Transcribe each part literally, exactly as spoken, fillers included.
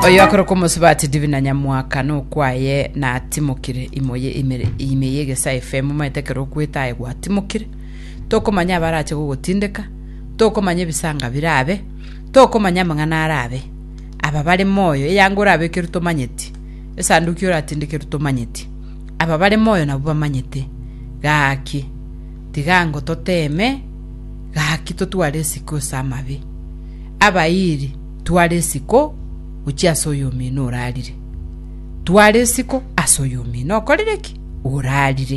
Oyakoro ko musibati divina nyamwaka no kwaye na timukire imoye imere imeyege sa F M maitekero kwita egwa timukire toko manya barache gugutindeka toko manya bisanga birabe toko manya mangana arabe aba bari moyo yangura abekiru to manyeti esanduki ora tindikeru to manyeti aba bari moyo na buba manyete gaki tigango toteme gaki to twale siko samabe abayiri twale siko uchi asoyomi no urarire twale siko asoyomi no korireki urarire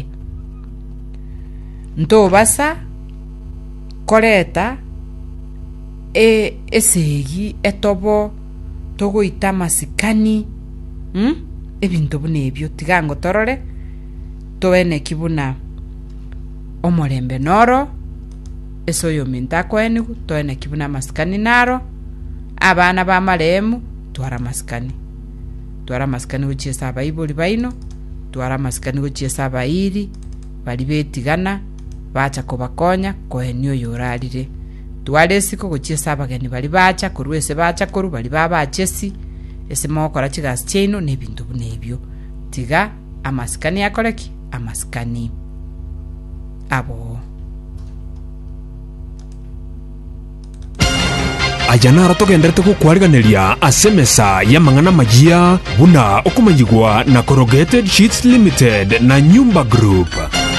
ndo basa koreta e esegi etobo togo itamasikani hm ebintu bunebyo tigango torore tobene kibuna omorembe noro esoyomi ntako enigu toene kibuna masikani naro abana ba maremu twara maskani twara maskani uchi saba iboli baino twara maskani uchi saba iri bali betigana bacha kobakonya kohenyo yorarire twale siko uchi saba gani bali bacha kurwese bacha koru bali baba chesi ese mokora chigas cheno nebintu bunebyo tiga amaskani yakoreki amaskani abo Ajanara togenderte ku kwariganeria asemesa ya mangana magia buna okumanyigwa na Corrugated Sheets Limited na Nyumba Group.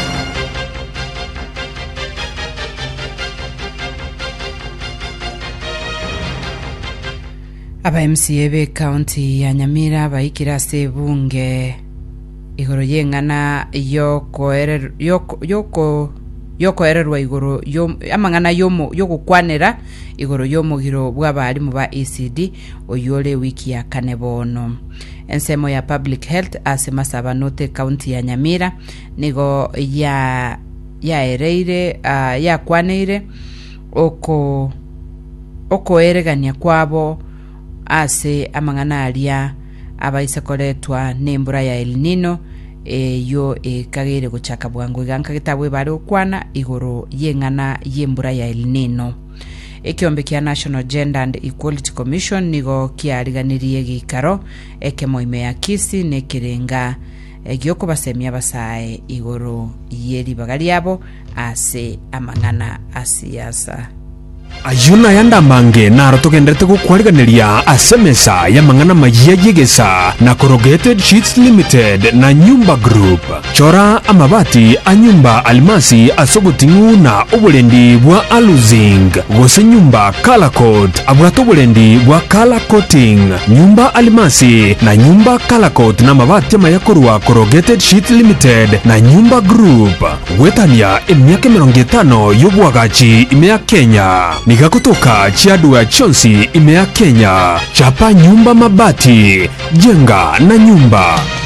Aba M C A be county ya Nyamira baikira sebunge igoro yengana yoko ere yoko yoko yoko ererwa igoro yo amangana yomo yoko kwanera igoro yomugiro bw'abari mu ba E C D oyole wiki ya kanebono ensemo ya public health asema sabanote county ya Nyamira nigo ya ya ereire uh, ya kwaneire oko oko eregania kwabo ase amangana alia abaisekoletwa nembura ya El Nino e yo e kagere guchaka bwangu ganka kitabwe bari okwana igoro yengana yembura ya El Nino ekiombe kia National Gender and Equality Commission nigo kiariganirie gikaro ekemoime ya kisi nekirenga egioko basemia basae igoro yeri bagali yabo ase amangana asiasa Ayuna yanda mange na rotogenderte ku kwariganeria asemesa ya mangana magia yegesa na Corrugated Sheets Limited na Nyumba Group. Chora amabati anyumba almasi asogotingu na obulendi bwa aluzing. Gose nyumba color coat aburato obulendi bwa color coating. Nyumba almasi na nyumba color coat na mabati mayakorwa Corrugated Sheets Limited na Nyumba Group. Wetania emyaka mirongo itano yobwagachi imea Kenya. Niga kutoka Chiadua Chonsi imea Kenya. Chapa nyumba mabati, jenga na nyumba.